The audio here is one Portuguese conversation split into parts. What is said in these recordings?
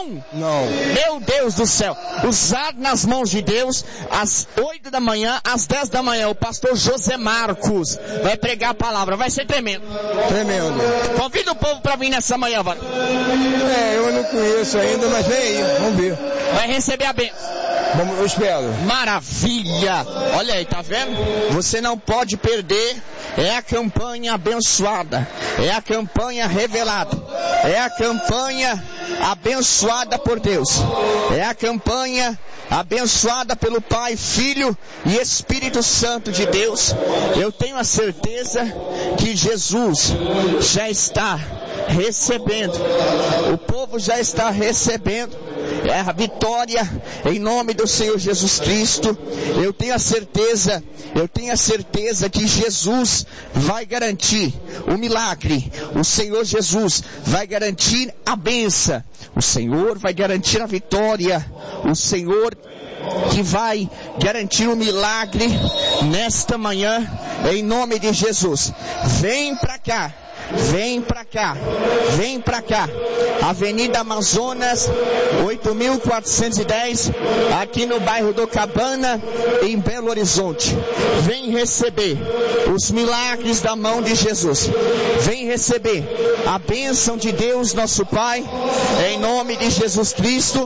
Não? Não. Meu Deus do céu. Usado nas mãos de Deus, às 8 da manhã, às 10 da manhã, o pastor José Marcos vai pregar a palavra. Vai ser tremendo. Tremendo. Convida o povo para vir nessa manhã, mano. Eu não conheço ainda, mas vem aí, vamos ver. Vai receber a bênção. Eu espero. Maravilha! Olha aí, tá vendo? Você não pode perder. É a campanha abençoada. É a campanha revelada. É a campanha abençoada por Deus. É a campanha abençoada pelo Pai, Filho e Espírito Santo de Deus. Eu tenho a certeza que Jesus já está recebendo. O povo já está recebendo a vitória em nome do Senhor Jesus Cristo. Eu tenho a certeza que Jesus vai garantir o milagre. O Senhor Jesus vai garantir a bênção. O Senhor vai garantir a vitória. O Senhor que vai garantir o milagre nesta manhã, em nome de Jesus. Vem pra cá. Vem pra cá, vem pra cá. Avenida Amazonas, 8.410, aqui no bairro do Cabana, em Belo Horizonte. Vem receber os milagres da mão de Jesus. Vem receber a bênção de Deus, nosso Pai, em nome de Jesus Cristo.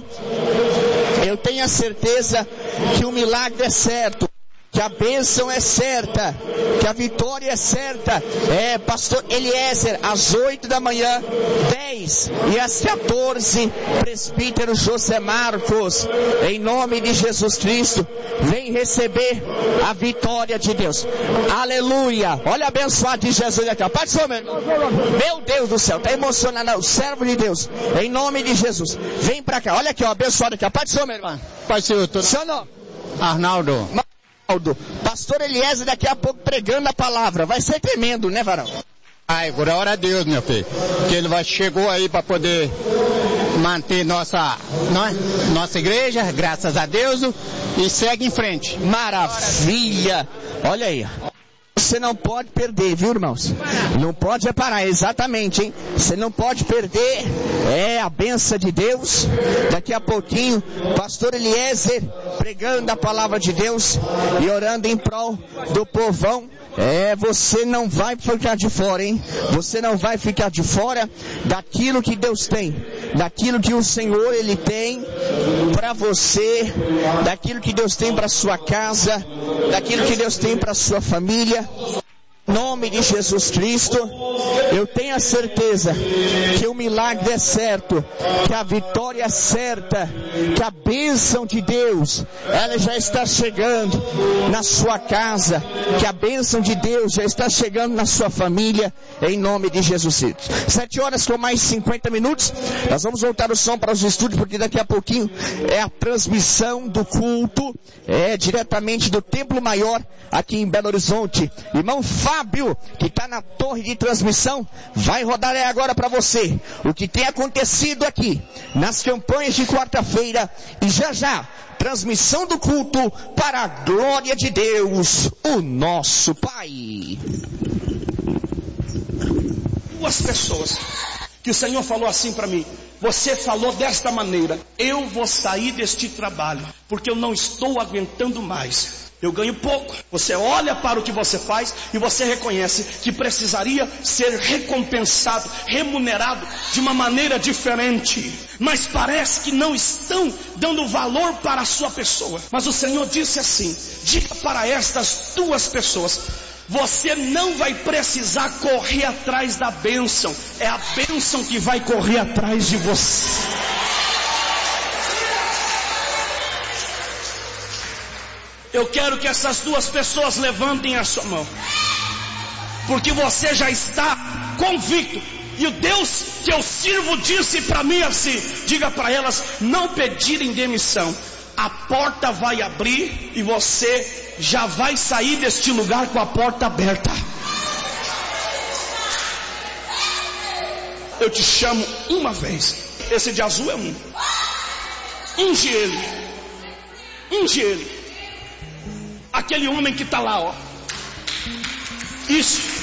Eu tenho a certeza que o milagre é certo. Que a bênção é certa, que a vitória é certa. Pastor Eliezer, às 8 da manhã, 10 e às 14, presbítero José Marcos, em nome de Jesus Cristo, vem receber a vitória de Deus. Aleluia! Olha a abençoada de Jesus aqui, ó. Pai do Senhor, meu Deus do céu, está emocionado, o servo de Deus, em nome de Jesus, vem pra cá, olha aqui, ó, abençoado aqui, ó. Pai do Senhor, meu irmão. Pai do Senhor, seu nome? Arnaldo. Pastor Eliezer daqui a pouco pregando a palavra. Vai ser tremendo, né, varão? Ai, glória a Deus, meu filho. Que ele chegou aí para poder manter nossa igreja, graças a Deus, e segue em frente. Maravilha! Olha aí. Você não pode perder, viu, irmãos? Não pode parar, exatamente, hein? Você não pode perder, a bênção de Deus. Daqui a pouquinho, pastor Eliezer pregando a palavra de Deus e orando em prol do povão. Você não vai ficar de fora, hein? Você não vai ficar de fora daquilo que Deus tem, daquilo que o Senhor, Ele tem para você, daquilo que Deus tem para sua casa, daquilo que Deus tem para sua família. Em nome de Jesus Cristo, eu tenho a certeza que o milagre é certo, que a vitória é certa, que a bênção de Deus, ela já está chegando na sua casa, que a bênção de Deus já está chegando na sua família, em nome de Jesus Cristo. 7 horas com mais 50 minutos, nós vamos voltar o som para os estúdios, porque daqui a pouquinho é a transmissão do culto, diretamente do Templo Maior, aqui em Belo Horizonte. Irmão Fábio, que está na torre de transmissão, vai rodar agora para você o que tem acontecido aqui nas campanhas de quarta-feira e já transmissão do culto para a glória de Deus, o nosso Pai. Duas pessoas que o Senhor falou assim para mim: você falou desta maneira, eu vou sair deste trabalho porque eu não estou aguentando mais. Eu ganho pouco. Você olha para o que você faz e você reconhece que precisaria ser recompensado, remunerado de uma maneira diferente. Mas parece que não estão dando valor para a sua pessoa. Mas o Senhor disse assim: diga para estas duas pessoas: você não vai precisar correr atrás da bênção. É a bênção que vai correr atrás de você. Eu quero que essas duas pessoas levantem a sua mão, porque você já está convicto. E o Deus que eu sirvo disse para mim assim: diga para elas não pedirem demissão. A porta vai abrir e você já vai sair deste lugar com a porta aberta. Eu te chamo uma vez. Esse de azul é um. Unge ele. Aquele homem que está lá, ó. Isso.